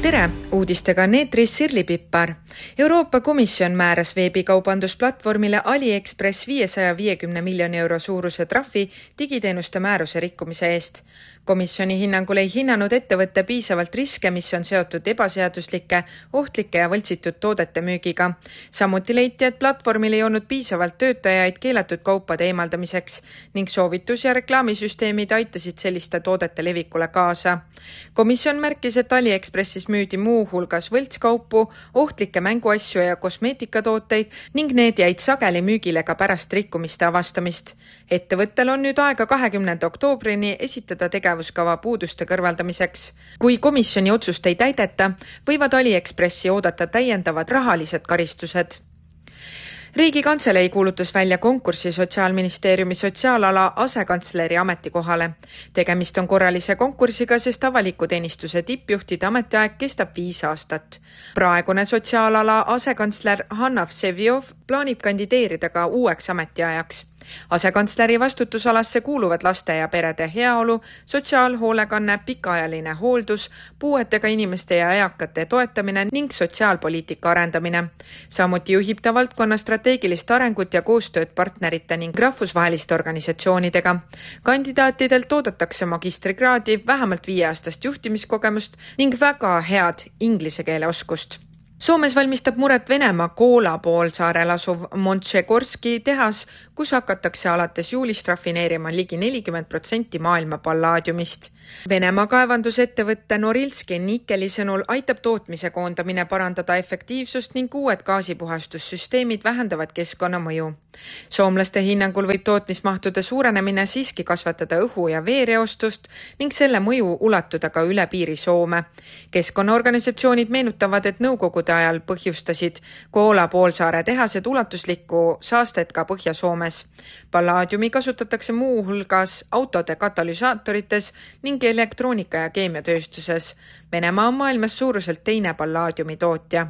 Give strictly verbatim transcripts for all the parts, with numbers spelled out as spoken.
Tere! Uudistega neetris Sirli Pippar. Euroopa Komisjon määras veebikaubandusplatvormile AliExpress viiesaja viiekümne miljoni euro suuruse trahvi digiteenuste määruse rikkumise eest. Komisjoni hinnangul ei hinnanud ettevõtte piisavalt riske, mis on seotud ebaseaduslike, ohtlike ja võltsitud toodete müügiga. Samuti leiti, et platvormil ei olnud piisavalt töötajaid keelatud kaupade eemaldamiseks ning soovitus- ja reklaamisüsteemid aitasid selliste toodete levikule kaasa. Komisjon märkis, et AliExpressis müüdi muu hulgas võltskaupu, ohtlikke mänguasju ja kosmeetikatooteid ning need jäid sageli müügile ka pärast rikkumiste avastamist. Ettevõttel on nüüd aega kahekümnenda oktoobrini esitada tegevuskava puuduste kõrvaldamiseks. Kui komisjoni otsust ei täideta, võivad AliExpressi oodata täiendavad rahalised karistused. Riigikantselei kuulutas välja konkursi Sotsiaalministeeriumi sotsiaalala asekantsleri ametikohale. Tegemist on korralise konkursiga, sest avaliku teenistuse tippjuhtide ametiaeg kestab viis aastat. Praegune sotsiaalala asekantsler Hanna Vseviov plaanib kandideerida ka uueks ametiajaks. Asekantsleri vastutusalasse kuuluvad laste ja perede heaolu, sotsiaalhoolekanne, pikaajaline hooldus, puuetega inimeste ja eakate toetamine ning sotsiaalpoliitika arendamine. Samuti juhib ta valdkonna strateegilist arengut ja koostööd partnerite ning rahvusvaheliste organisatsioonidega. Kandidaatidelt oodatakse magistrikraadi, vähemalt viieaastast juhtimiskogemust ning väga head inglise keele oskust. Soomes valmistab muret Venemaa Koola poolsaarel asuv Montšegorski tehas, kus hakatakse alates juulist rafineerima ligi nelikümmend protsenti maailma pallaadiumist. Venemaa kaevandusettevõtte Norilski Nikeli sõnul aitab tootmise koondamine parandada efektiivsust ning uued gaasipuhastussüsteemid vähendavad keskkonnamõju. Soomlaste hinnangul võib tootmismahtude suurenemine siiski kasvatada õhu- ja veereostust ning selle mõju ulatuda ka üle piiri Soome. Keskkonnaorganisatsioonid meenutavad, et nõukogude ajal põhjustasid Koola poolsaare tehased ulatuslikku saastet ka Põhja-Soomes. Pallaadiumi kasutatakse muu hulgas autode katalüsaatorites ning elektroonika- ja keemiatööstuses. Venemaa on maailmas suuruselt teine pallaadiumi tootja.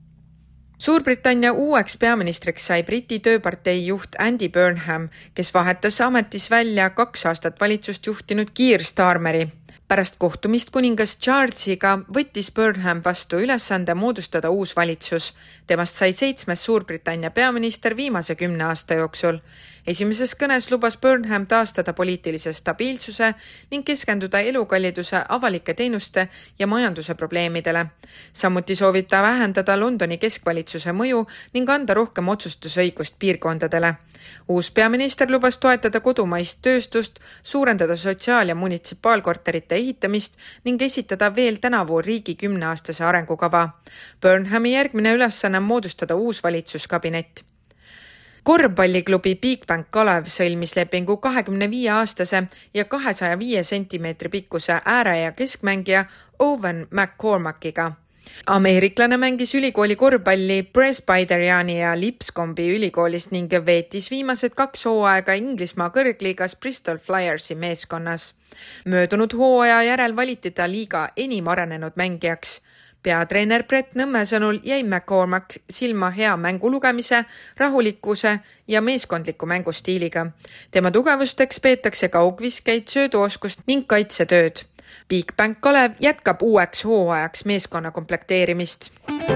Suurbritannia uueks peaministriks sai Briti tööpartei juht Andy Burnham, kes vahetas ametis välja kaks aastat valitsust juhtinud Keir Starmeri. Pärast kohtumist kuningas Charlesiga võttis Burnham vastu ülesande moodustada uus valitsus. Temast sai seitsmes Suurbritannia peaminister viimase kümne aasta jooksul. Esimeses kõnes lubas Burnham taastada poliitilise stabiilsuse ning keskenduda elukalliduse, avalike teenuste ja majanduse probleemidele. Samuti soovib ta vähendada Londoni keskvalitsuse mõju ning anda rohkem otsustusõigust piirkondadele. Uus peaminister lubas toetada kodumaist tööstust, suurendada sotsiaal- ja munitsipaalkorterite ehitamist ning esitada veel tänavu riigi kümneaastase arengukava. Burnhami järgmine ülesanne on moodustada uus valitsuskabinett. Korvpalliklubi Bigbank Kalev sõlmis lepingu kahekümne viie aastase ja kahesaja viie sentimeetri pikkuse ääre- ja keskmängija Owen McCormackiga. Ameeriklane mängis ülikooli korvpalli Presbyteriani ja Lipscombi ülikoolist ning veetis viimased kaks hooaega Inglismaa kõrgliigas Bristol Flyersi meeskonnas. Möödunud hooaja järel valiti ta liiga enim arenenud mängijaks. Peatreener Brett Nõmme sõnul jäi McCormack silma hea mängu lugemise, rahulikkuse ja meeskondliku mängustiiliga. Tema tugevusteks peetakse kaugviskeid, sööduoskust ning kaitsetööd. Bigbank Kalev jätkab uueks hooajaks meeskonna komplekteerimist.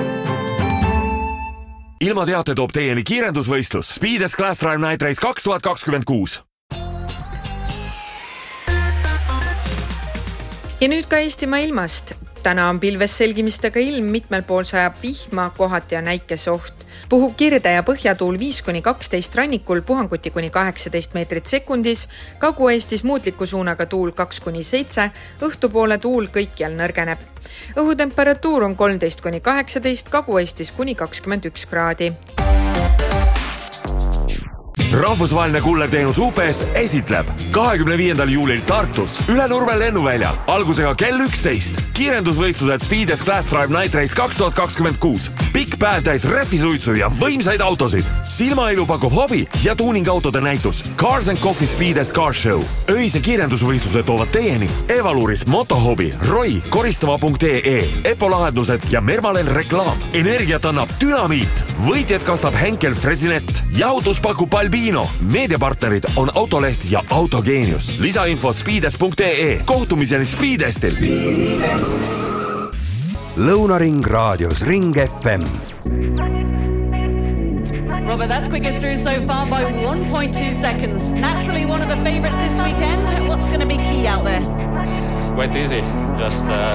Ilma teate toob teieni kiirendusvõistlus Speedes Class Drive Night Race kaks tuhat kakskümmend kuus. Ja nüüd ka Eestimaa ilmast. Täna on pilves selgimistega ilm, mitmel pool sajab vihma, kohati on äikesoht. Puhub kirde ja põhjatuul viis kuni kaksteist rannikul, puhanguti kuni kaheksateist meetrit sekundis, Kagu-Eestis muutliku suunaga tuul kaks kuni seitse, õhtupoole tuul kõikjal nõrgeneb. Õhutemperatuur on kolmteist kuni kaheksateist, Kagu-Eestis kuni kakskümmend üks kraadi. Rahvusvaheline kullerteenus U P S esitleb kahekümne viiendal juulil Tartus üle Nurme lennuväljal algusega kell üksteist. Kiirendusvõistlused Speedes Class Drive Night Race kaks tuhat kakskümmend kuus. Pikk päev täis rehvisuitsu ja võimsaid autosid. Silmailu pakub hobi ja tuuningautode näitus. Cars and Coffee Speedes Car Show. Öise kiirendusvõistluse toovad teieni Evaluris, Motohobi, Roy, koristava punkt ee, Epo lahendused ja Mermalen reklaam. Energiat annab Dynamiit. Võitjad kastab Henkel Fresinet. Jahutus pakub Albino. Meediapartnerid on Autoleht ja Autogeenius. Lisainfo speedes punkt ee. Kohtumiseni Speedestil. Lõunaring raadios Ring F M. Robert, that's quickest through so far by one point two seconds. Naturally one of the favourites this weekend. What's going to be key out there? Went easy. Just uh,